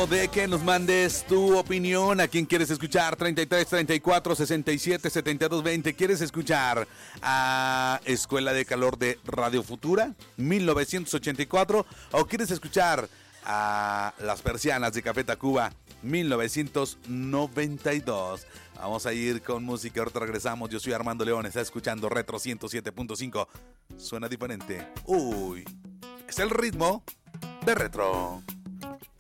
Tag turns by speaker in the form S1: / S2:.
S1: momento de que nos mandes tu opinión. ¿A quién quieres escuchar? 33 34 67 72 20. ¿Quieres escuchar a Escuela de Calor de Radio Futura 1984? ¿O quieres escuchar a Las Persianas de Café Tacuba 1992? Vamos a ir con música, ahorita regresamos. Yo soy Armando León, está escuchando Retro 107.5. Suena diferente. Uy, es el ritmo de Retro.